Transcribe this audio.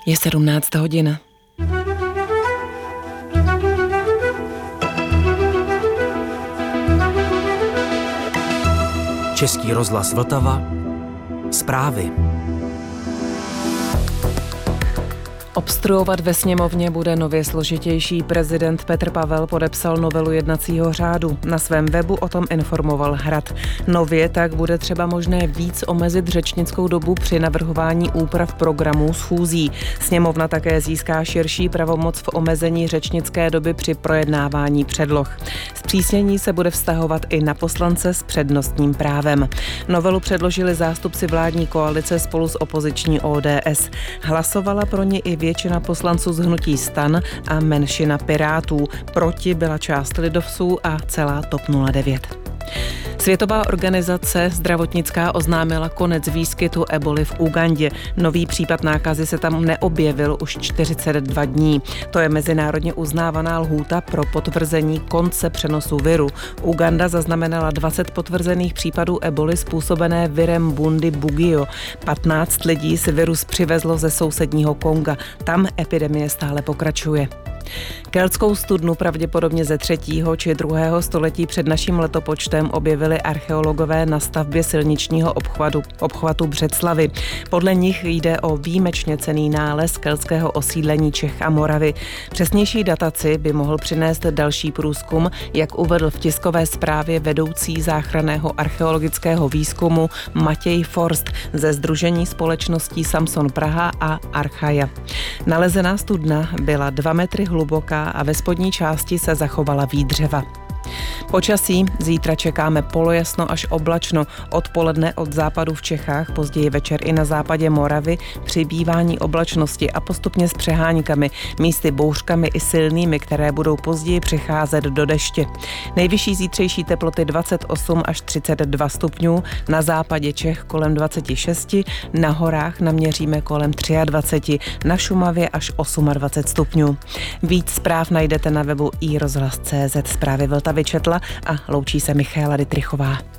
Je 17 hodin. Český rozhlas Vltava. Zprávy. Obstruovat ve sněmovně bude nově složitější. Prezident Petr Pavel podepsal novelu jednacího řádu. Na svém webu o tom informoval Hrad. Nově tak bude třeba možné víc omezit řečnickou dobu při navrhování úprav programů schůzí. Sněmovna také získá širší pravomoc v omezení řečnické doby při projednávání předloh. Zpřísnění se bude vztahovat i na poslance s přednostním právem. Novelu předložili zástupci vládní koalice spolu s opoziční ODS. Hlasovala pro ně i většina poslanců z hnutí STAN a menšina Pirátů. Proti byla část lidovců a celá TOP 09. Světová organizace zdravotnická oznámila konec výskytu eboli v Ugandě. Nový případ nákazy se tam neobjevil už 42 dní. To je mezinárodně uznávaná lhůta pro potvrzení konce přenosu viru. Uganda zaznamenala 20 potvrzených případů eboli způsobené virem Bundi Bugio. 15 lidí si virus přivezlo ze sousedního Konga. Tam epidemie stále pokračuje. Keltskou studnu pravděpodobně ze 3. či 2. století před naším letopočtem objevili archeologové na stavbě silničního obchvatu Břeclavi. Podle nich jde o výjimečně cenný nález keltského osídlení Čech a Moravy. Přesnější dataci by mohl přinést další průzkum, jak uvedl v tiskové zprávě vedoucí záchranného archeologického výzkumu Matěj Forst ze Sdružení společností Samson Praha a Archaia. Nalezená studna byla 2 metry hluboká a ve spodní části se zachovala výdřeva. Počasí. Zítra čekáme polojasno až oblačno. Odpoledne od západu v Čechách, později večer i na západě Moravy přibývání oblačnosti a postupně s přeháňkami, místy bouřkami i silnými, které budou později přecházet do deště. Nejvyšší zítřejší teploty 28 až 32 stupňů, na západě Čech kolem 26, na horách naměříme kolem 23, na Šumavě až 28 stupňů. Víc zpráv najdete na webu iRozhlas.cz. Zprávy Vltavy četla a loučí se Michaela Dittrichová.